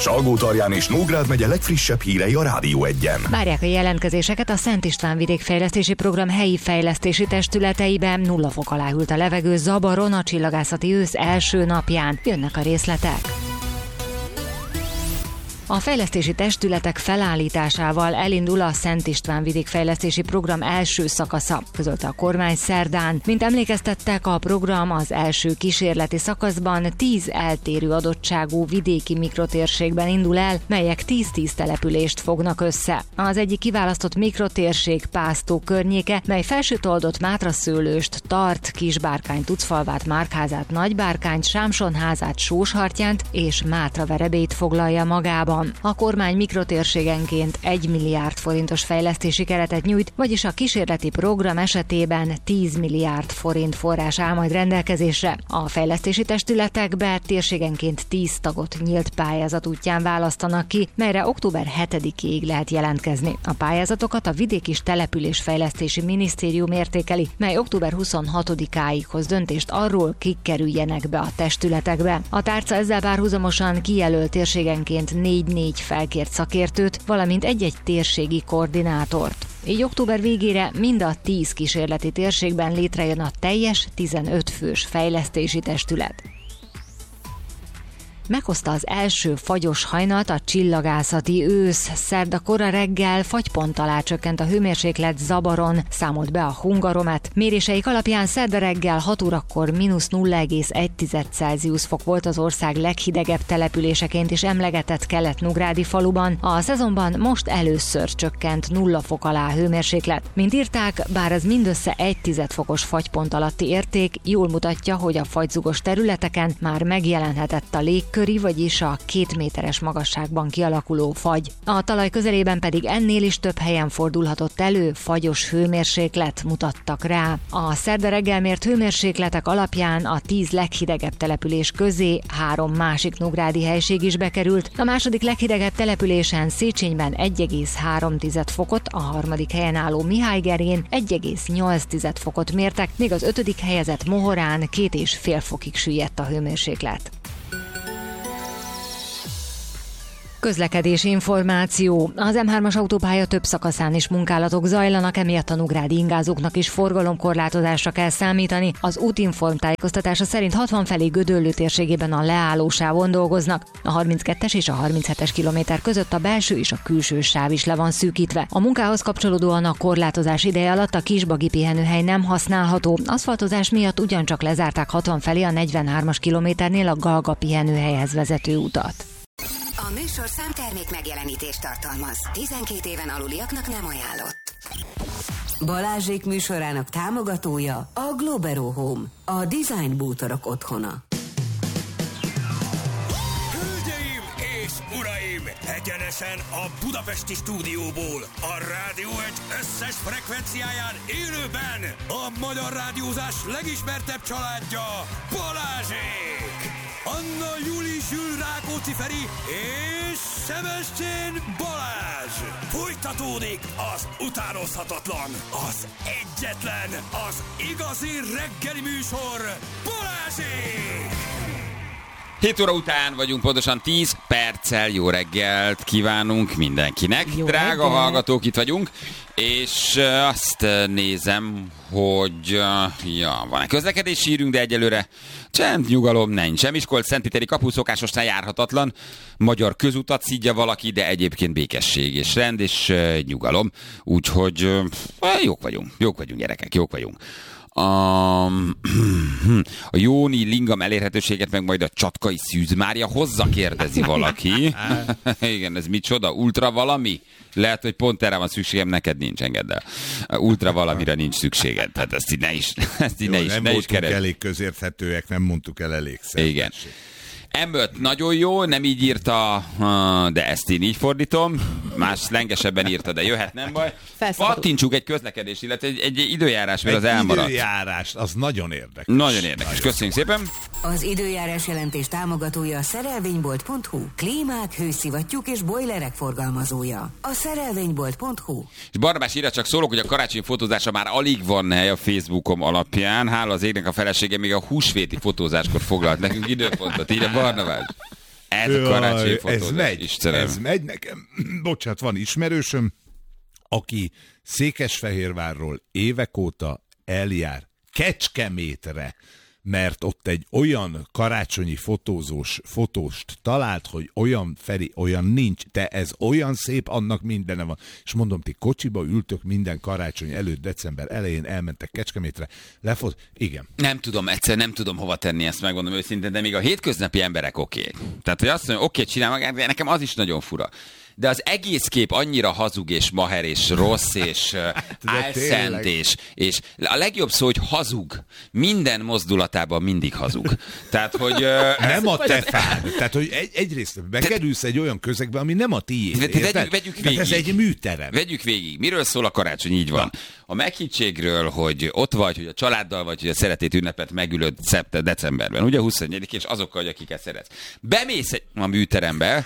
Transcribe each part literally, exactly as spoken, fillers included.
Salgótarján és Nógrád megye legfrissebb hírei a Rádió Egyen. Várják a jelentkezéseket a Szent István vidékfejlesztési program helyi fejlesztési testületeiben. Nulla fok alá hűlt a levegő Zabaron a csillagászati ősz első napján. Jönnek a részletek. A fejlesztési testületek felállításával elindul a Szent István vidékfejlesztési program első szakasza, közölte a kormány szerdán. Mint emlékeztettek, a program az első kísérleti szakaszban tíz eltérő adottságú vidéki mikrotérségben indul el, melyek tíz-tíz települést fognak össze. Az egyik kiválasztott mikrotérség Pásztó környéke, mely Felsőtoldot, Mátraszőlőst, Tart, Kisbárkány, Tucfalvát, Márkházát, Nagybárkányt, Sámsonházát, Sóshartyánt és Mátraverebélyt foglalja magában. A kormány mikrotérségenként egy milliárd forintos fejlesztési keretet nyújt, vagyis a kísérleti program esetében tíz milliárd forint forrás áll majd rendelkezésre. A fejlesztési testületekbe térségenként tíz tagot nyílt pályázat útján választanak ki, melyre október hetedikéig lehet jelentkezni. A pályázatokat a Vidék- és Településfejlesztési Minisztérium értékeli, mely október huszonhatodikáig hoz döntést arról, kik kerüljenek be a testületekbe. A tárca ezzel párhuzamosan kijelölt térségenként négy négy felkért szakértőt, valamint egy-egy térségi koordinátort. Így október végére mind a tíz kísérleti térségben létrejön a teljes tizenöt fős fejlesztési testület. Meghozta az első fagyos hajnalt a csillagászati ősz. Szerda kora reggel fagypont alá csökkent a hőmérséklet Zabaron, számolt be a Hungaromet. Méréseik alapján szerda reggel hat órakor mínusz nulla egész egy Celsius fok volt az ország leghidegebb településeként is emlegetett Kelet-Nógrádi faluban. A szezonban most először csökkent nulla fok alá a hőmérséklet. Mint írták, bár ez mindössze egy tized fokos fagypont alatti érték, jól mutatja, hogy a fagyzugos területeken már megjelenhetett a légkör, köri, vagyis a két méteres magasságban kialakuló fagy. A talaj közelében pedig ennél is több helyen fordulhatott elő fagyos hőmérséklet, mutattak rá. A szerda reggel mért hőmérsékletek alapján a tíz leghidegebb település közé három másik nógrádi helység is bekerült. A második leghidegebb településen Széchenyben egy egész három fokot, a harmadik helyen álló Mihálygerén egy egész nyolc fokot mértek, míg az ötödik helyezett Mohorán két és fél fokig süllyedt a hőmérséklet. Közlekedési információ. Az M hármas autópálya több szakaszán is munkálatok zajlanak, emiatt a nógrádi ingázóknak is forgalomkorlátozásra kell számítani. Az Útinform tájékoztatása szerint hatvan felé Gödöllő térségében a leállósávon dolgoznak. A harminckettes és a harminchetes kilométer között a belső és a külső sáv is le van szűkítve. A munkához kapcsolódóan a korlátozás ideje alatt a Kisbagi pihenőhely nem használható. Aszfaltozás miatt ugyancsak lezárták hatvan felé a negyvenhármas kilométernél a Galga pihenőhelyhez vezető utat. A műsorszám termék megjelenítést tartalmaz. tizenkét éven aluliaknak nem ajánlott. Balázsék műsorának támogatója a Globero Home, a design bútorok otthona. Hölgyeim és uraim, egyenesen a budapesti stúdióból, a Rádió egy összes frekvenciáján élőben a magyar rádiózás legismertebb családja, Balázsék! Anna Júli Zsül Rákóczi Feri és Sebestyén Balázs. Folytatódik az utánozhatatlan, az egyetlen, az igazi reggeli műsor, Balázsék! hét óra után vagyunk, pontosan tíz perccel. Jó reggelt kívánunk mindenkinek. Jó Drága reggel. Hallgatók, itt vagyunk, és azt nézem, hogy ja, van egy közlekedési hírünk, de egyelőre csend, nyugalom, nincs. Sem Miskolc-Szentpéteri kapu szokásosnál járhatatlan. Magyar közutat szidja valaki, de egyébként békesség és rend és nyugalom. Úgyhogy jók vagyunk, jók vagyunk gyerekek, jók vagyunk. Um, a Jóni Lingam elérhetőséget meg majd a Csatkai Szűz Mária hozza, kérdezi valaki. Igen, ez micsoda? Ultra valami? Lehet, hogy pont erre van szükségem, neked nincs, engedd el. Ultra valamire nincs szükséged. Tehát ezt így ne is, ezt így Jó, ne is, nem ne is voltunk kered. elég közérthetőek, nem mondtuk el elég szerzőség. Igen. em öt nagyon jó, nem így írta, de ezt én így fordítom. Más szlengesebben írta, de jöhet, nem baj. Pattintsuk egy közlekedést, illetve egy, egy időjárás, mert egy az elmaradt. Egy időjárás, az nagyon érdekes. Nagyon érdekes. Nagyon. Köszönjük szépen. Az időjárás jelentés támogatója a szerelvénybolt pont hu. Klímák, hőszivattyúk és bojlerek forgalmazója. A szerelvénybolt pont hu. És Barnabás írja, csak szólok, hogy a karácsonyi fotózásra már alig van hely a Facebookom alapján. Hála az égnek, a felesége még a húsvéti fotózáskor foglalt nekünk időpontot. Írja Barnabás. Ez a karácsonyi fotózás, ez megy, Istenem. ez megy nekem. Bocsánat, van ismerősöm, aki Székesfehérvárról évek óta eljár Kecskemétre, mert ott egy olyan karácsonyi fotózós fotóst talált, hogy olyan, Feri, olyan nincs, de ez olyan szép, annak mindene van. És mondom, ti kocsiba ültök minden karácsony előtt, december elején elmentek Kecskemétre, lefot, igen. Nem tudom, egyszer nem tudom hova tenni, ezt megmondom őszintén, de még a hétköznapi emberek oké. Okay. Tehát, hogy azt mondja, oké, okay, csinál magát, de nekem az is nagyon fura. De az egész kép annyira hazug és maher és rossz és álszent és, és a legjobb szó, hogy hazug. Minden mozdulatában mindig hazug. Tehát, hogy... Nem a te fád. Tehát, hogy egy, egyrészt bekerülsz egy olyan közegbe, ami nem a tiéd. Vegyük, vegyük végig. Ez egy műterem. Vegyük végig. Miről szól a karácsony? Így van. A meghittségről, hogy ott vagy, hogy a családdal vagy, hogy a szeretét ünnepet megülöd szeptember, decemberben. Ugye huszonegyedikén, és azokkal, hogy akiket szeretsz. Bemész egy a műterembe,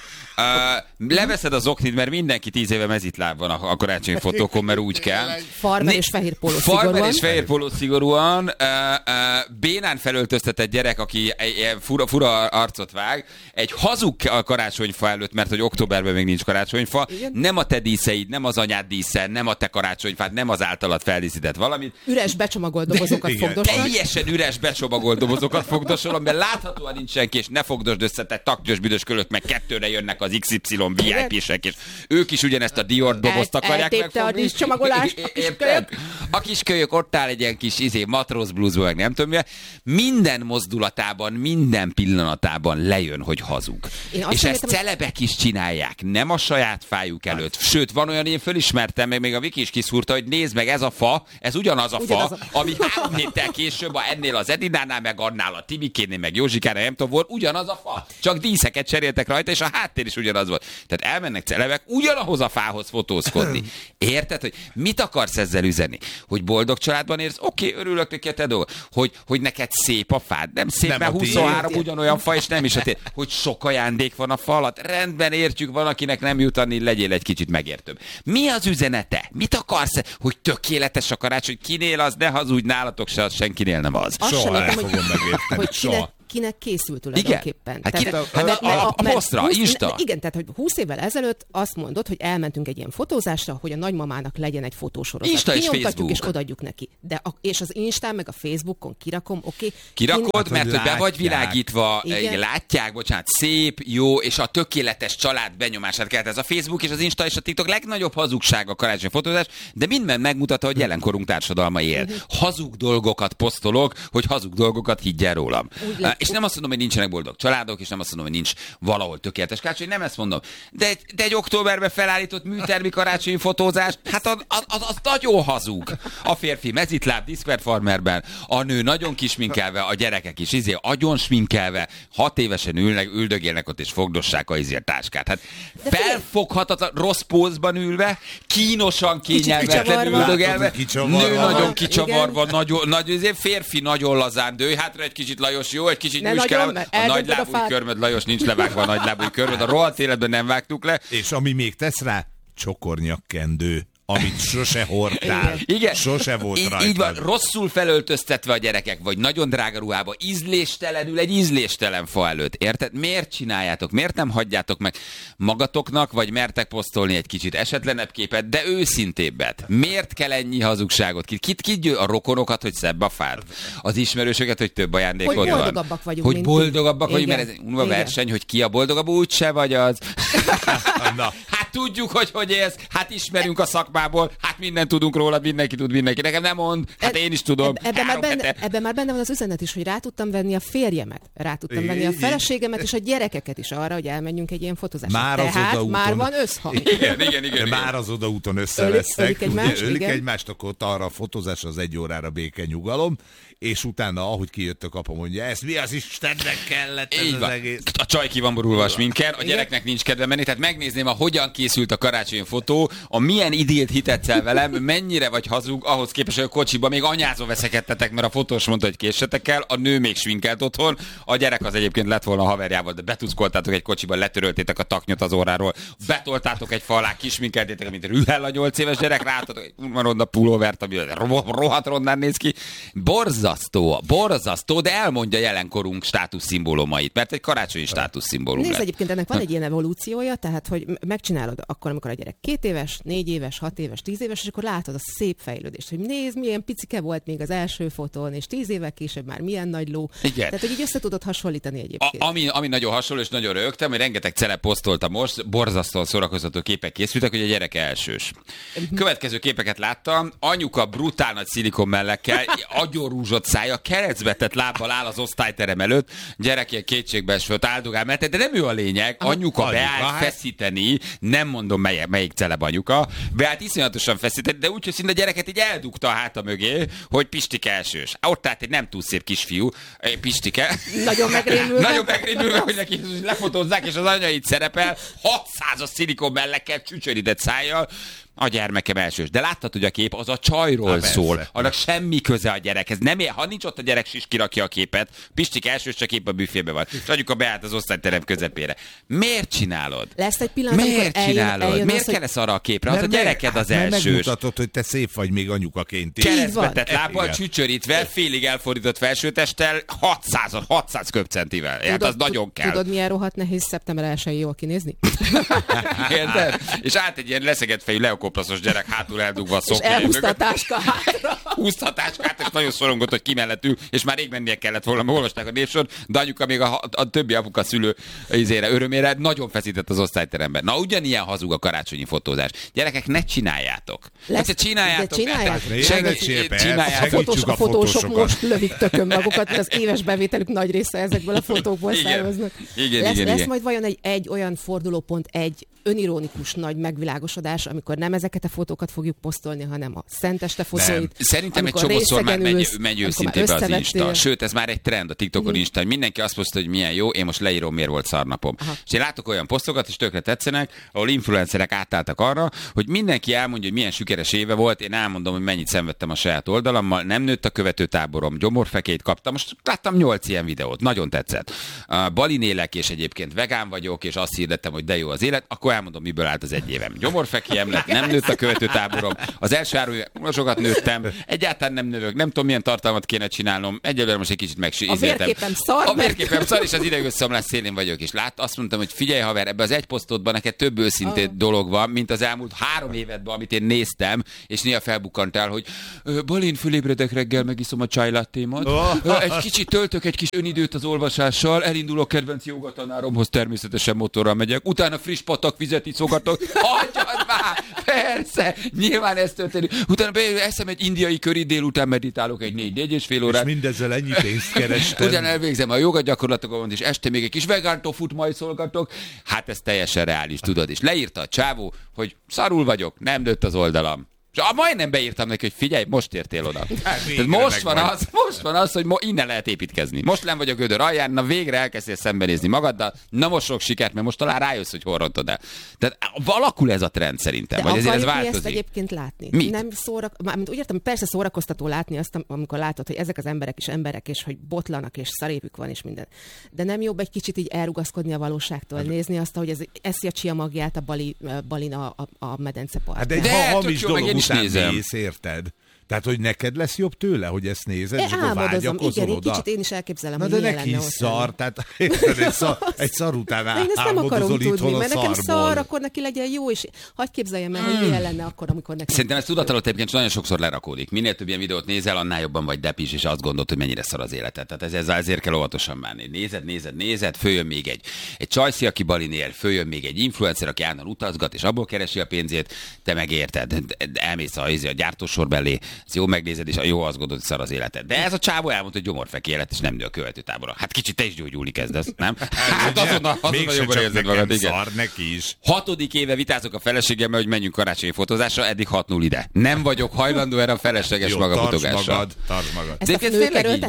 uh, leveszed az oknit, mert mindenki tíz éve mezitláb van a, a karácsonyi fotókon, mert úgy kell. Farmer és fehér póló szigorúan. Farmer és fehér póló szigorúan. Uh, uh, bénán felöltöztetett gyerek, aki egy fura, fura arcot vág, egy hazug a karácsonyfa előtt, mert hogy októberben még nincs karácsonyfa. Igen. Nem a te díszeid, nem az anyád dísze, nem a te karácsonyfád, nem az általad feldíszített valamit. Üres becsomagolt dobozokat fogdosol. Teljesen üres becsomagolt dobozokat fogdosolom, mert láthatóan nincs senki, és ne fogdosd össze, te taktyos büdös kölök, meg kettőre jönnek az iksz ipszilon vé i pé-sek, és ők is ugyanezt a Dior dobozt akarják megfogni. Eltépte a díszcsomagolást, a kiskölyök. A kiskölyök ott áll egy ilyen kis izé, matróz blúzból, meg nem tudom mi. Minden mozdulatában, minden pillanatában lejön, hogy hazug. És ezt celebek is csinálják, nem a saját fájuk előtt. Sőt, van olyan, én fölismertem, meg még a Viki is kiszúrta, hogy nézd meg, ez a fa, ez ugyanaz a ugyanaz fa, a... ami három héttel később ennél az Edinánál, meg annál a Timikénél, meg Józsikára, nem tudom, volt ugyanaz a fa. Csak díszeket cseréltek rajta, és a háttér is ugyanaz volt. Tehát elmennek celebek ugyanahoz a fához fotózkodni. Érted, hogy mit akarsz ezzel üzenni? Hogy boldog családban érsz? Oké, okay, örülök neki, te dolog. Hogy, hogy neked szép a fád? Nem szép, nem mert huszonhárom ugyanolyan fa, és nem is a tér. Hogy sok ajándék van a fa alatt? Rendben, értjük, van, akinek nem jut annyi, legyél egy kicsit megértőbb. Mi az üzenete? Mit akarsz? Hogy tökéletes a karácsony, kinél az, ne hazudj, nálatok se, az senkinél nem az. Soha nem fogom megérteni. Hogy kinek, kinek készül tulajdonképpen. Hát ki, tehát, hát a, a, a posztra, Insta. Igen, tehát hogy húsz évvel ezelőtt azt mondod, hogy elmentünk egy ilyen fotózásra, hogy a nagymamának legyen egy fotósorozat. Insta és Facebook. És odaadjuk neki. De a, és az Instán meg a Facebookon kirakom, oké. Okay, Kirakod, én... mert hogy be vagy világítva, igen. Látják, bocsánat, szép, jó, és a tökéletes család benyomását kelt. Ez a Facebook és az Insta és a TikTok legnagyobb hazugság a karácsony fotózás, de minden megmutatta, hogy jelenkorunk társadalma él. Hazug dolgokat posztolok, hogy hazug dolgokat higgyel rólam. És nem azt mondom, hogy nincsenek boldog családok, és nem azt mondom, hogy nincs valahol tökéletes karácsony, nem ezt mondom. De egy, de egy októberben felállított műtermi karácsonyi fotózás, hát az, az, az, az nagyon hazug. A férfi mezitláb, Discord Farmerben, a nő nagyon kisminkelve, a gyerekek is izé, agyon sminkelve, hat évesen ülnek, üldögélnek ott, és fogdossák a izért táskát. Hát felfoghatatlan, rossz pózban ülve, kínosan, kényelmetlenül üldögélve, nő nagyon kicsavarva, nagyon, nagyon, férfi nagyon lazán dő, hátra egy kicsit Lajos, jó, egy kicsit nős kell, a nagylábúj körmöd, Lajos, nincs levágva a nagylábúj körmöd, a rohadt életben nem vágtuk le. És ami még tesz rá, csokornyakkendő, amit sose hordtál. Igen. Sose volt így, rajtad. így van, rosszul felöltöztetve a gyerekek, vagy nagyon drága ruhába, ízléstelenül egy ízléstelen fa előtt. Érted? Miért csináljátok? Miért nem hagyjátok meg magatoknak, vagy mertek posztolni egy kicsit esetlenebb képet, de őszintébbet? Miért kell ennyi hazugságot? Kit, kit, kit győ a rokonokat, hogy szebb a fád? Az ismerősöket, hogy több ajándékod van? Hogy boldogabbak vagyunk. Hogy boldogabbak vagyunk, mert ez egy unva verseny, hogy ki a boldogabb, úgy se vagy az. Na. Hát tudjuk, hogy hogy élsz, hát ismerünk a szakmából, hát mindent tudunk róla, mindenki tud mindenki. Nekem nem mond, hát én is tudom. Ebben már, benne, ebben már benne van az üzenet is, hogy rá tudtam venni a férjemet, rá tudtam venni a feleségemet és a gyerekeket is arra, hogy elmenjünk egy ilyen fotózásra. Már Tehát az már van összhang. Igen, igen, igen, igen. Már az odaúton összevesztek. Ölik egymást, ölik egymást, akkor ott arra a fotózás az egy órára béke nyugalom, és utána, ahogy kijött a kapa, mondja, ez mi az Istennek kellett ez az egész. A csaj ki van borulva a sminken, a gyereknek nincs kedve menni, tehát megnézném, a hogyan készült a karácsonyi fotó, a milyen idélt hitetsz velem, mennyire vagy hazug, ahhoz képest, hogy a kocsiba még anyázó veszekedtetek, mert a fotós mondta, hogy késsetek el, a nő még sminkelt otthon, a gyerek az egyébként lett volna a haverjával, de betuszkoltátok egy kocsiba, letöröltétek a taknyot az óráról, betoltátok egy fa alá, kisminkeltétek, mint rühel a nyolc éves gyerek, ráadtatok egy ronda pulóvert, ami rohadt rondán néz ki. Borzasztó, borzasztó, de elmondja jelenkorunk státuszszimbólumait, mert egy karácsonyi státuszszimbólum Nézd, lett. egyébként ennek van egy ilyen evolúciója, tehát hogy megcsinálod akkor, amikor a gyerek két éves, négy éves, hat éves, tíz éves, és akkor látod a szép fejlődést, hogy nézd, milyen picike volt még az első fotón, és tíz évvel később már milyen nagy ló. Igen. Tehát, hogy így össze tudod hasonlítani egyébként. A, ami, ami nagyon hasonló, és nagyon rögtem, hogy rengeteg celeb posztolta most, borzasztóan szórakoztató képek készültek, hogy a gyerek elsős. Következő képeket láttam, anyuka brutál nagy szilikon mellekkel, agyorúzsott szája, kerecbetett lábbal áll az osztályterem előtt, gyerek ilyen kétségbeesve áldogál, mert de nem ő a lényeg, anyuka beállt feszíteni, nem mondom melyik, melyik celeb anyuka, beállt iszonyatosan feszíteni, de úgy, hogy szinte a gyereket így eldugta a háta mögé, hogy Pistike elsős. Ott állt egy nem túl szép kisfiú, Pistike. Nagyon megrémülve. Nagyon megrémülve, hogy neki lefotózzák, és az anya itt szerepel, hatszázas szilikon mellekkel, csücsörített szájjal, a gyermekem elsős. De láttad, hogy a kép az a csajról Há, szól. persze. Annak semmi köze a gyerekhez. Nem ér, ha nincs ott a gyerek, is kirakja a képet. Pistik elsős, csak épp a büfébe van. És anyuka beállt az osztályterem közepére. Miért csinálod? Lesz egy pillanat, Miért eljön, csinálod? eljön Miért az, hogy... kell lesz arra a képre? Az a gyereked az mert elsős. megmutatod, hogy te szép vagy még anyukaként is. Keresztbetett van. lábbal, Igen. csücsörítve, félig elfordított felsőtesttel, hatszáz, hatszáz köbcentivel. Hát az nagyon kell. Tudod, milyen rohadt nehéz szeptember elsején jól kinézni? Érted? És át egy ilyen leszegett fejű leokoplaszos gyerek hátul eldugva a És szoknyája elhúzta a mögött. táska hátra. Húzta a táskát, és nagyon szorongott, hogy ki mellettül, és már rég mennie kellett volna, mert olvasták a névsort, de anyuka még a, a többi apuka szülő izére, örömére nagyon feszített az osztályteremben. Na, ugyanilyen hazug a karácsonyi fotózás. Gyerekek, ne csináljátok. Lesz- Ezt csináljátok. de csinálják. el. Segíts, Segíts- persze. Csináljátok. Segíts. Fotós, a a fotósok fotósokat. most lövik tökön magukat, mert az éves bevételük nagy része ezekből a fotókból Igen. származnak. Igen, lesz, igen, lesz igen. majd vajon egy, egy olyan fordulópont, egy önironikus nagy megvilágosodás, amikor nem ezeket a fotókat fogjuk posztolni, hanem a szenteste fotóit. Szerintem egy amikor csomószor már részegen megy, ülsz, megy amikor már őszintén be az összevettél. Insta. Sőt, ez már egy trend a TikTokon Insta, hogy mindenki azt posztolja, hogy milyen jó, én most leírom, miért volt szarnapom. Aha. És én látok olyan posztokat, és tökre tetszenek, ahol influencerek átálltak arra, hogy mindenki elmondja, hogy milyen sikeres éve volt, én elmondom, hogy mennyit szenvedtem a saját oldalammal, nem nőtt a követőtáborom, gyomorfekét kaptam, most láttam nyolc ilyen videót, nagyon tetszett. Uh, Balin élek, és egyébként vegán vagyok, és azt hirdettem, hogy de jó az élet, akkor elmondom, miből állt az egy évem. Gyomorfekiem lett, nem nőtt a követőtáborom, az első három éve sokat nőttem, egyáltalán nem növök, nem tudom, milyen tartalmat kéne csinálnom, egyelőre most egy kicsit megsízeltem. A vérképem szar, A mert- vérképem szar, és az idegösszomlás szélén vagyok. És lát, azt mondtam, hogy figyelj haver, ebbe az egy posztodban neked több őszintén Ah. dolog van, mint az elmúlt három évedben, amit én néztem, és néha felbukkantál, hogy "Ö, Balin, fölébredek reggel, megiszom a csajlattémat, Ö, egy kicsit töltök egy kis önidőt az olvasással, elindulok kedvenc jogatanáromhoz, természetesen motorral megyek, utána friss patakvizet iszogatok, hagyjad már, persze, nyilván ez történik, utána be- eszem egy indiai köri, délután meditálok egy négy, négy és fél És órát, mindezzel ennyi pénzt kerestem. ugyan elvégzem a joga gyakorlatokat, és este még egy kis vegán tofut majd szolgatok. Hát ez teljesen reális, tudod. És leírta a csávó, hogy szarul vagyok, nem nőtt az oldalam. És ah, majdnem beírtam neki, hogy figyelj, most értél oda. Tehát most van, az, most van az, hogy mo- innen lehet építkezni. Most nem vagy a gödör alján, na végre elkezdtél szembenézni magaddal, na most sok sikert, mert most talán rájössz, hogy hol rontod el. Tehát alakul ez a trend szerintem, De vagy ezért ez akarjuk mi ezt változik. egyébként látni? Mit? Nem szórak... Mármint úgy értem, persze szórakoztató látni azt, amikor látod, hogy ezek az emberek is emberek, és hogy botlanak, és szarépük van, és minden. De nem jobb egy kicsit így elrugaszkodni a valóságtól, nézni azt, hogy ez eszi a csia magját a Bali, Balin a, a, a medence Hát de egy De, ha tök hamis jó, meg dolog én is után nézem. mész, érted? Tehát, hogy neked lesz jobb tőle, hogy ezt nézed, és akkor Álmodozom, vágyakozol igen, egy oda. kicsit én is elképzelem, Na hogy de milyen neki lenne is ott szar, lenni. tehát érted, egy szar, egy szar után De én ezt nem akarom álmodozol tudni, itthon a mert nekem szarból. szar, akkor neki legyen jó, és hagyj képzeljem el, hogy milyen lenne akkor, amikor neki... Szerintem ez tudat alatt egyébként nagyon sokszor lerakódik. Minél több ilyen videót nézel, annál jobban vagy depis, és azt gondolod, hogy mennyire szar az életed. Tehát ez, ezzel azért kell óvatosan bánni. Nézed, nézed, nézed, följön még egy, egy csajszi, aki Balin él, följön még egy influencer, aki állandóan utazgat, és abból keresi a pénzét, te megérted. Elmész a, a gyártósor belé, ezt jó megnézed, és a jó azt gondolod, hogy szar az életed. De ez a csávó elmondta, hogy gyomorfeki élet, és nem nő a követőtábora. Hát kicsit te is gyógyulni kezdesz, nem? Hát azonnal, azonnal Mégse jobban csak érzed nekem magad, igen. szar, neki is. Hatodik éve vitázok a feleségemmel, hogy menjünk karácsonyi fotózásra, eddig hat null ide. Nem vagyok hajlandó erre a felesleges Jó, tartsd magamutogással. magad, tartsd magad. Ezt a Egyébként nők tényleg így erőltetik? van.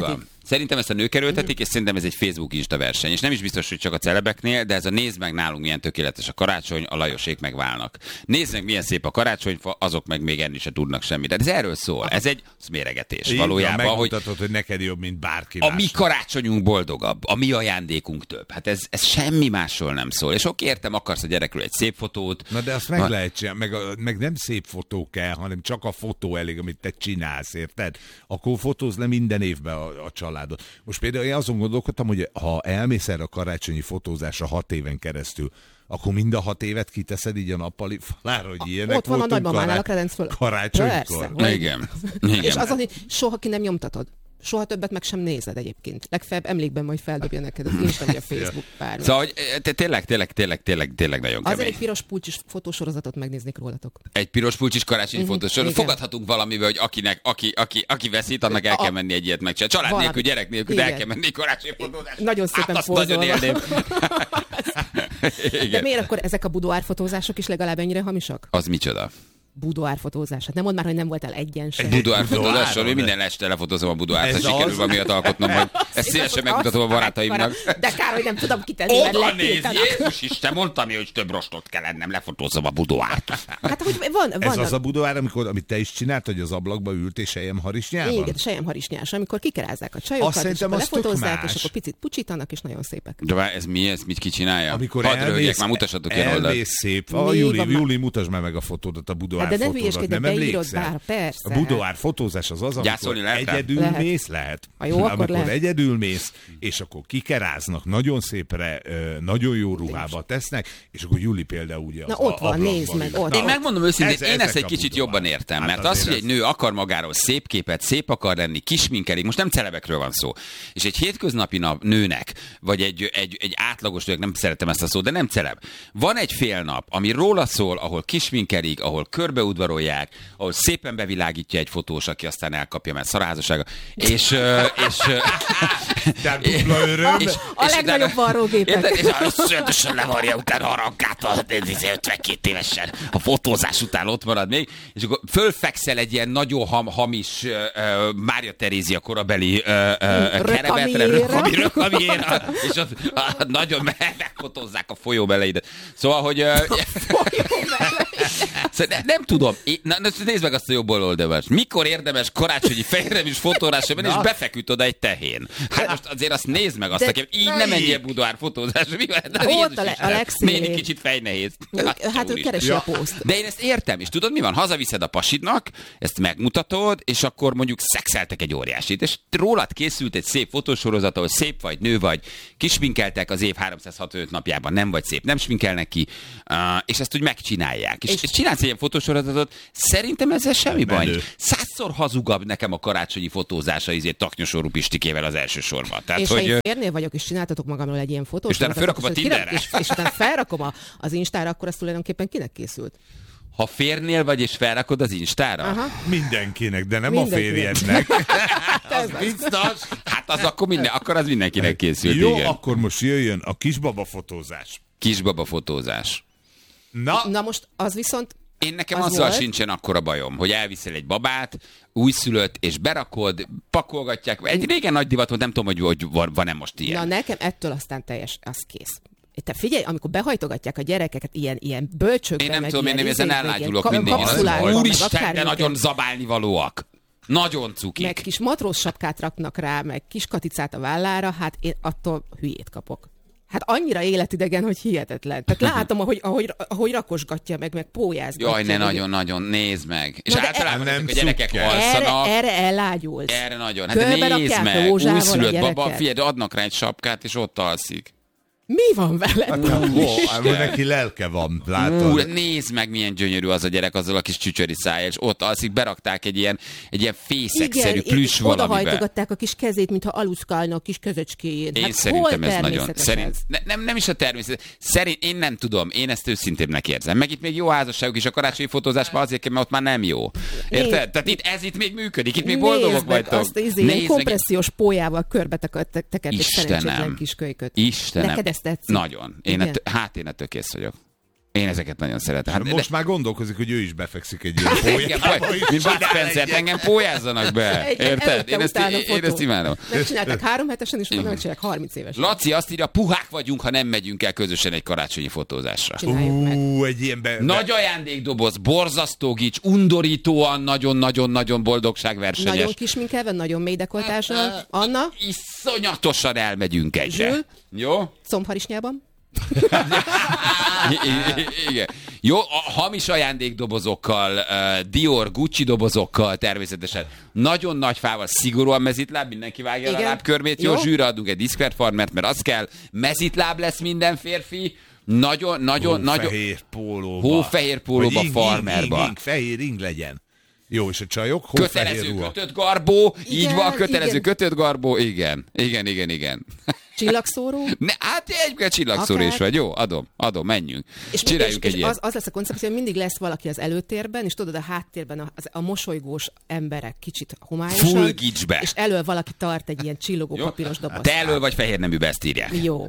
Szerintem ezt a nők erőltetik, és szerintem ez egy Facebook-Insta verseny. És nem is biztos, hogy csak a celebeknél, de ez a nézd meg nálunk milyen tökéletes a karácsony, a Lajosék meg válnak. Nézd meg milyen szép a karácsonyfa, azok meg még enni se tudnak semmit. Tehát ez erről szól. Ez egy méregetés így valójában. Van, hogy hogy neked jobb, mint bárki a más. mi karácsonyunk boldogabb, a mi ajándékunk több. Hát ez, ez semmi másról nem szól. És oké, értem, akarsz a gyerekről egy szép fotót. Na de azt meg ha... lehet csinálni, meg, a, meg nem szép fotó kell, hanem csak a fotó elég, amit te csinálsz, érted? Akkor fotózz le minden évben a, a családot. Most például én azon gondolkodtam, hogy ha elmész erre a karácsonyi fotózásra hat éven keresztül, akkor mind a hat évet kiteszed így a nappali falára, hogy ilyenek ott van a nagymamánál a kredenc föl. Karácsonykor. Igen. Igen. És az, hogy soha ki nem nyomtatod. Soha többet meg sem nézed egyébként. Legfeljebb emlékben majd feldobja neked az Insta vagy a Facebook bármi. Szóval, hogy te, tényleg, tényleg, tényleg, tényleg, tényleg nagyon kemény. Azért egy piros pulcsis fotósorozatot megnéznék rólatok. Egy piros pulcsis karácsonyi Uh-huh, fotósorozatot. Fogadhatunk valamivel, hogy akinek, aki, aki, aki veszít, annak el kell menni egy ilyet megcsinálni. Család Valami. nélkül, gyerek nélkül Igen. el kell menni karácsonyi fotózásra. Nagyon szépen hát, azt nagyon pózolva. élném. De miért akkor ezek a budoárfotózások is legalább ennyire hamisak? Az micsoda? Budoárfotózás. Hát nem mondd már, hogy nem voltál egyen sem. Budoár fotózással, hogy minden este lefotózom a budoárt, ha Ez sikerül az? valamiatt alkotnom, hogy ezt szívesen megmutatom a barátaimnak. De kár, hogy nem tudom kitenni, mert Oda néz, letiltanak. Jézus Isten, mondtam, hogy több rostot kell lennem, lefotózom a budoárt. Hát, hogy van, van Ez az a budoár, amikor, amit te is csináltad, hogy az ablakba ült és sejem harisnyában? Igen, selyemharisnyás, amikor kikerázzák a csajokat, és szerintem akkor az tök lefotózzák, más. és akkor picit pucsítanak, és nagyon szépek. De vár, ez mi, ez mit ki csinálja? Amikor Hadd röhögjek, elmész, már mutassatok ilyen oldalt. elmész szép. A Mi Júli, van már? Júli, mutasd már meg a fotódat, a budoár Hát de ne fotódat. hülyeskedj, Nem beírod emlékszel? bár, persze. A budoár fotózás az az, amikor Gyászolni lehet rá? egyedül Lehet. mész, lehet. Ha jó, akkor amikor lehet. egyedül mész, és akkor kikeráznak, nagyon szépre, ö, nagyon jó ruhába tesznek, és akkor Júli például ugye az Na, ott a- van, ablakban nézd meg, ül. ott. Na, Én megmondom őszintén, ez- én ezt ezek egy a kicsit budoár. jobban értem, Hát mert azért az, hogy ez- egy nő akar magáról szép képet, szép akar lenni, kisminkelik, most nem celebekről van szó, és egy hétköznapi nap nőnek, vagy egy, egy, egy átlagos nőnek, nem szeretem ezt a szót, de nem celeb. Van egy fél nap, ami róla szól, ahol kisminkelik, ahol körbeudvarolják, ahol szépen bevilágítja egy fotós, aki aztán elkapja, mert szarházassága, és... ö, és ö, Tehát dupla öröm. és- A és legnagyobb utána- varrógépek. Érted? És arra szörnyűsen levarja utána a rankát, ötvenkét évesen a fotózás után ott marad még, és akkor fölfekszel egy ilyen nagyon ham, hamis uh, uh, Mária Terézia korabeli uh, uh, keremetre, rökami, rökamiéra, és ott uh, nagyon me- megfotózzák a folyó beleidet. Szóval, hogy... Uh, szóval ne, nem tudom. Én, na, na, nézd meg azt a jobb oldalt. Mikor érdemes karácsonyi fejremis fotózásra menni, és befeküdt oda egy tehén? Hát most azért azt nézd meg azt De nekem. Így nem menjél budoár fotózásra. Mi van? Na, Ott Jézus a le- Isten. a legszínűbb. Néni kicsit fejnehéz. Hát ő keresi a pószt. De én ezt értem, és tudod mi van? Hazaviszed a pasidnak, ezt megmutatod, és akkor mondjuk szexeltek egy óriásit, és rólad készült egy szép fotósorozat, ahol szép vagy, nő vagy, kisminkeltek az év háromszázhatvanöt napjában, nem vagy szép, nem sminkelnek ki, uh, és ezt úgy megcsinálják. És, és, és csinálsz egy ilyen fotósorozatot, szerintem ezzel semmi baj. Menő. Százszor hazugabb nekem a karácsonyi fotózása izé taknyosorú Pistikével az első sorban. Tehát, És hogy, ha én férnél vagyok, és csináltatok magamról egy ilyen fotót, És utána felrakom a Tinderre. És, és utána felrakom a, az Instára, akkor az tulajdonképpen kinek készült? ha férnél vagy, és felrakod az Instára, Aha. Mindenkinek, de nem Mindenkinek. a férjednek. az biztos. Hát az akkor, minden, akkor az mindenkinek készült. Jó, Igen. akkor most jöjjön a kisbaba fotózás. Kisbaba fotózás. Na, Na most az viszont Én nekem Az azzal volt? sincsen akkora bajom, hogy elviszel egy babát, újszülött, és berakod, pakolgatják. Egy régen nagy divat volt, nem tudom, hogy, hogy van- van-e most ilyen. Na nekem ettől aztán teljes, az kész. Te figyelj, amikor behajtogatják a gyerekeket ilyen, ilyen bölcsökbe, Én nem meg tudom, én ilyen nem ezen izékbe, ilyen ellágyulok ka- mindig. kapszulákba, meg Úristen, de akármiket. nagyon zabálni valóak. Nagyon cukik. Meg kis matróz sapkát raknak rá, meg kis katicát a vállára, hát én attól hülyét kapok. Hát annyira életidegen, hogy hihetetlen. Tehát látom, ahogy, ahogy, ahogy rakosgatja meg, meg pólyázgatja. Jaj, ne meg. nagyon-nagyon, nézd meg. És Na de általában e- ezek a nem gyerekek cukker. alszanak. Erre, erre ellágyulsz. Erre nagyon. Hát de Körbe nézd rakják meg, rózsával a újszülött gyereket. baba, figyelj, de adnak rá egy sapkát, és ott alszik. Mi van veled? ó, hát neki lelke van, látod. Úr, nézd meg, milyen gyönyörű az a gyerek azzal a kis csücsöri szájjal, és ott alszik, berakták egy ilyen, egy ilyen fészekszerű plüss valamibe. odahajtogatták a kis kezét, mintha aluszkálna a kis kezecskéjét. Én Hát szerintem hol ez nagyon. természetes Szerint, ez? ne, nem, nem is a természet. Szerint, én nem tudom, én ezt őszintébbnek érzem. Meg itt még jó házasságok is, a karácsonyi fotózás már azért, mert ott már nem jó. Érted? Nézd. Tehát itt, ez itt még működik, itt még boldogok Nézd meg vagytok. azt izé, ilyen kompressziós pólyával körbe tekert egy szerencsétlen Istenem, kis kölyköt. Istenem. Neked ez tetszik? Nagyon. Én Igen. ett, hát én ettől kész vagyok. Én ezeket nagyon szeretem. Hát, most de... már gondolkozik, hogy ő is befekszik egy ilyen pólyába. Mint Bud Spencer, engem pólyázzanak be. Érted? Én ezt, én ezt imádom. Megcsinálták három hetesen, és utána megcsinálják harminc évesen. Laci azt írja, puhák vagyunk, ha nem megyünk el közösen egy karácsonyi fotózásra. Csináljuk meg. Ú, egy ilyen be... Nagy ajándékdoboz, borzasztó gics, undorítóan, nagyon-nagyon-nagyon boldogságversenyes. Nagyon kis minkelve, nagyon mély dekoltással. Anna? Iszonyatosan elmegyünk egyre. Zsül? Jó? Combharisnyában? Igen. Jó, a hamis ajándékdobozokkal, uh, Dior, Gucci dobozokkal természetesen. Nagyon nagy fával, szigorúan mezitláb, mindenki vágja Igen. a lábkörmét. Jó, Jó zsűre adunk egy diszkvert farmert, mert az kell. Mezitláb lesz minden férfi. Nagyon, nagyon, nagyon... Hófehér pólóba. Hófehér pólóba, ing, farmerba. Ing, ing, fehér ing legyen. Jó, és a csajok? Hófehér Kötelező ruha. kötött garbó, így Igen, van, kötelező igen. kötött garbó, igen. Igen, igen, igen. Csillagszóró? Ne, hát egy csillagszóró is vagy, jó, adom, adom, menjünk. És, Csináljunk és, egy és ilyen. az, az lesz a koncepció, hogy mindig lesz valaki az előtérben, és tudod, a háttérben a, a mosolygós emberek kicsit homályosan. Full gicsbe. És elől valaki tart egy ilyen csillogó Jó? papíros dobozt. Te elől vagy fehér neműbe, ezt írják. Jó.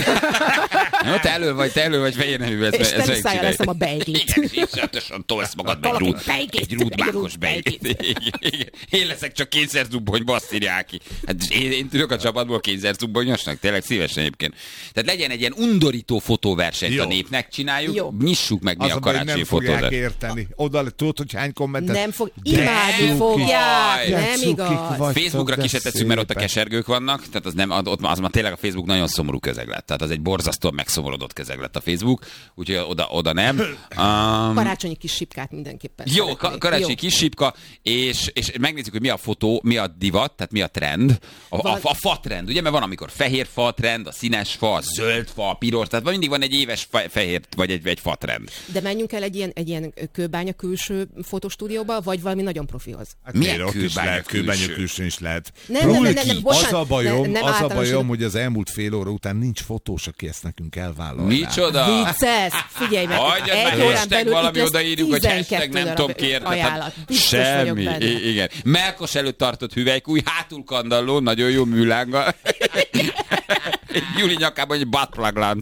Jó, te elől vagy, te elől vagy fehér neműbe, ezt, És ezt te szájjal megcsináljuk. leszem a beiglit. Igen, és iszonyatosan tolsz magadba egy Tolok rúd, egy beiglit, egy rúdmákos egy beiglit. rúdbeiglit. Igen, igen. Én leszek csak kényszerzubbony, azt írják ki. Hát én, én tudok a csapatból kényszerzubbonyosnak, tényleg szívesen egyébként. Tehát legyen egy ilyen undorító fotóversenyt Jó. a népnek, csináljuk, Jó. nyissuk meg mi Az a a baj, hogy karácsonyi nem fogják fotózás. érteni. Oda, tudod, hogy hány kommentet? Nem fog, De imádni cuki. fogják, Jaj, nem cukik igaz. vagy. Facebookra de ki se tesszük, mert ott a szépen. kesergők vannak, tehát az, nem, ott, az már tényleg a Facebook nagyon szomorú közeg lett. Tehát az egy borzasztóan megszomorodott közeg lett a Facebook, úgyhogy oda, oda nem. Um, Karácsonyi kis sipkát mindenképpen. Jó, szeretnék. ka- karácsonyi kis sipka, és, és megnézzük, hogy mi a fotó, mi a divat, tehát mi a trend. A, a, Val- a fa trend, ugye, mert van, amikor fehér fa trend, a színes fa, a zöld fa, a piros, tehát mindig van egy éves fe- fehér, vagy egy, egy fa trend. De menjünk el egy ilyen, egy ilyen kőbánya külső fotostúdióba, vagy valami nagyon profihoz. Hát Milyen miért, ott is kőbánya lehet, kőbánya külső? külső is lehet. Nem, nem, nem, nem, Rulki, bocsánat, az a bajom, ne- nem az a általánosítom. bajom, hogy az elmúlt fél óra után nincs fotós, aki ezt nekünk elvállalná. Micsoda? Vicces! Figyelj meg, Hagyjad egy már, órán hashtag belül valami itt lesz odaírjuk, hogy hashtag tizenkét nem darab tudom kérni. ajánlat. Biztos Semmi. vagyok benne. I- igen. Melkos előtt tartott hüvelykúj, hátul kandalló, nagyon jó műlánggal. Júli nyakában egy buttplug lánc.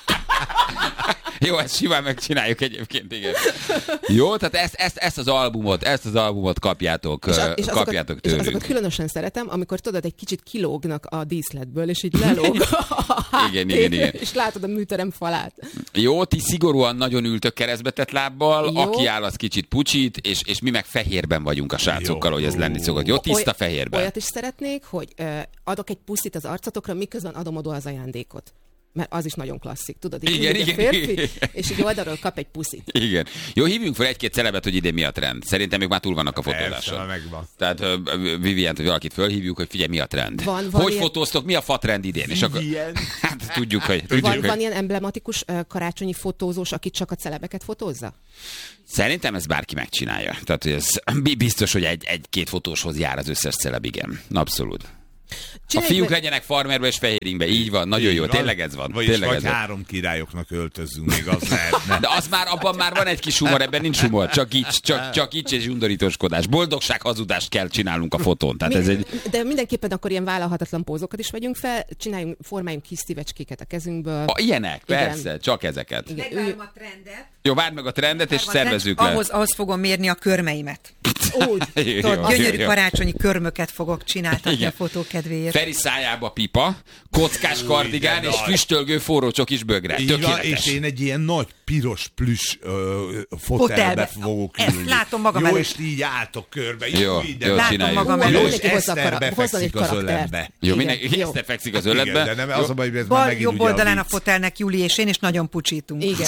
Jó, ezt simán megcsináljuk egyébként, igen. Jó, tehát ezt, ezt, ezt az albumot, ezt az albumot kapjátok, És, a, és, kapjátok azokat, és tőlünk. azokat különösen szeretem, amikor tudod, egy kicsit kilógnak a díszletből, és így lelóg a Igen, igen, igen. és látod a műterem falát. Jó, ti szigorúan nagyon ültök keresztbetett lábbal, Jó. aki áll, az kicsit pucsít, és, és mi meg fehérben vagyunk a srácokkal, Jó. hogy ez lenni szokott. Jó, tiszta Oly- fehérben. Olyat is szeretnék, hogy ö, adok egy puszit az arcotokra, miközben adom oda az ajándékot. Mert az is nagyon klasszik, tudod? Így Igen, ül egy igen, férfi, igen. és így oldalról kap egy puszit. Igen. Jó, hívjunk fel egy-két celebet, hogy idén mi a trend. Szerintem még már túl vannak a Persze, fotózáson. megvan. Tehát uh, Vivient, hogy valakit fölhívjuk, hogy figyelj, mi a trend. Van- van hogy ilyen- fotóztok, mi a fa trend idén? És akkor, Vivien. hát tudjuk, hogy... Tudjuk, Van, hogy... van ilyen emblematikus ö, karácsonyi fotózós, aki csak a celebeket fotózza? Szerintem ezt bárki megcsinálja. Tehát hogy ez bi- biztos, hogy egy, egy-két fotóshoz jár az összes celeb, igen. Abszolút. A Csináljuk fiúk meg- legyenek farmerbe és fehéringbe, így van, nagyon Így jó, van. tényleg ez van. Vagyis Tényleg vagy ez van. három királyoknak öltözzünk, még az lehetne. De az már, abban már van egy kis humor, ebben nincs humor, csak így, csak, csak így és undorítóskodás. Boldogság, hazudást kell csinálnunk a fotón. Tehát ez egy... De mindenképpen akkor ilyen vállalhatatlan pózokat is vegyünk fel, csináljunk, formáljunk kis szívecskéket a kezünkből. A, ilyenek, Igen. persze, csak ezeket. Igen, ő, Megvárom a trendet. Jó, várd meg a trendet, és szervezzük le. Ahhoz, ahhoz fogom mérni a körmeimet. úgy. Jó, Tudod, jó, gyönyörű jó. karácsonyi körmöket fogok csináltatni Igen. a fotó kedvéért. Feri szájába pipa, kockás kardigán de és nagy. füstölgő forró csokis bögre. Így van, Tökéletes. és én egy ilyen nagy piros plüss ö, fotelbe Fotelbe. fogok Ezt ülni. látom magam jó, előtt. és így álltok körbe. Jó, ide jó, van. csináljuk. magam Jó, előtt. és Mindenki hozzá Eszter kara- hozzon egy befekszik az karaktert. ölembe. Jó, Igen, mindenki jó. ezt fekszik az öletbe. Igen, de nem Jó. az a baj, hogy ez már Bal, megint jobb ugye a oldalán a vicc. fotelnek Júli és én, és nagyon pucsítunk. Igen.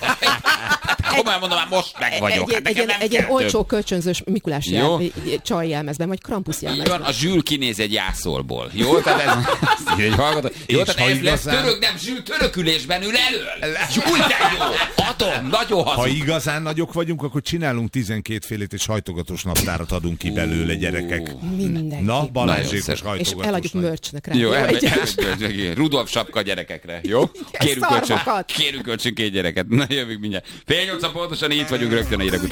Komolyan mondom, már most meg vagyok. Egy, Hát egy, nekem egy, nem egy ilyen kell több. olcsó kölcsönzős Mikulás Jó. jel, egy csaj jelmezben, vagy Krampus Így van, jelmezben. a Zsül kinéz egy jászolból. Jó, tehát ez... Azt írja, egy hallgató. Jó, És tehát ha ez lesz igazán- török, nem Zsül törökülésben ül elől. Úgy de jó. Adom, nagyon Ha hazug. igazán nagyok vagyunk, akkor csinálunk tizenkét félét, és hajtogatós naptárat adunk ki belőle, gyerekek. Mindenki. Na, Nagyon Balázsékos szép. És hajtogatós. eladjuk nagy. merchnek rá. Jó, egy- elmegy. Rudolf sapka gyerekekre, jó? Kérünk kölcsön, szarvakat. kérünk kölcsön két gyereket. Na, jövünk mindjárt. Fél nyolcan pontosan itt vagyunk rögtön a hírek után.